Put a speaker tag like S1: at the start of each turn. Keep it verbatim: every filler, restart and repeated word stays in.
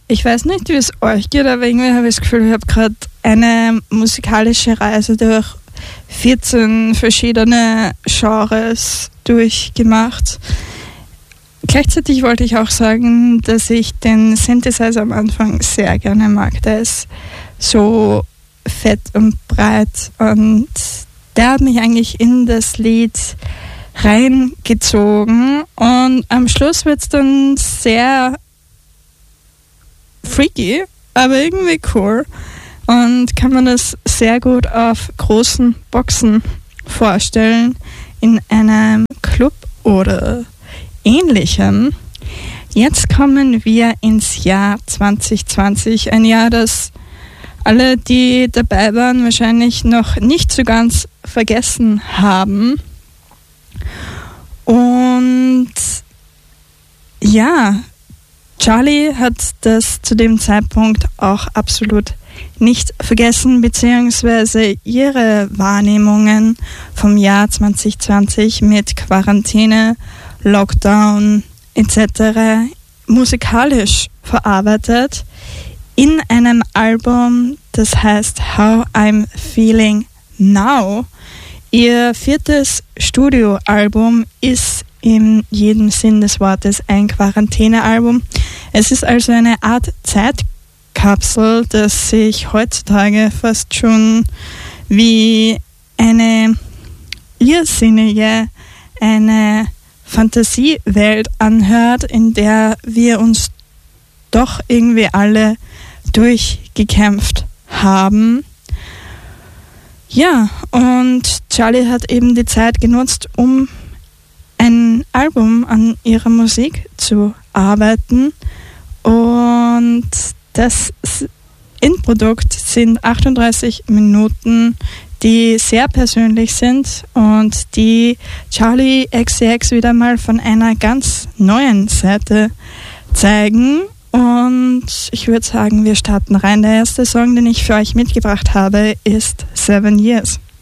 S1: Ich weiß nicht, wie es euch geht, aber irgendwie habe ich das Gefühl, ich habe gerade eine musikalische Reise durch vierzehn verschiedene Genres durchgemacht. Gleichzeitig wollte ich auch sagen, dass ich den Synthesizer am Anfang sehr gerne mag. Der ist so fett und breit und der hat mich eigentlich in das Lied reingezogen und am Schluss wird es dann sehr freaky, aber irgendwie cool und kann man das sehr gut auf großen Boxen vorstellen, in einem Club oder ähnlichem. Jetzt kommen wir ins Jahr zwanzig zwanzig, ein Jahr, das alle, die dabei waren, wahrscheinlich noch nicht so ganz vergessen haben. Und ja, Charlie hat das zu dem Zeitpunkt auch absolut nicht vergessen, beziehungsweise ihre Wahrnehmungen vom Jahr zwanzig zwanzig mit Quarantäne, Lockdown et cetera musikalisch verarbeitet in einem Album, das heißt How I'm Feeling Now. Ihr viertes Studioalbum ist in jedem Sinn des Wortes ein Quarantänealbum. Es ist also eine Art Zeitkapsel, das sich heutzutage fast schon wie eine irrsinnige, eine Fantasiewelt anhört, in der wir uns doch irgendwie alle durchgekämpft haben. Ja, und Charlie hat eben die Zeit genutzt, um ein Album an ihrer Musik zu arbeiten. Und das Endprodukt sind achtunddreißig Minuten, die sehr persönlich sind und die Charli X C X wieder mal von einer ganz neuen Seite zeigen. Und ich würde sagen, wir starten rein. Der erste Song, den ich für euch mitgebracht habe, ist Seven Years.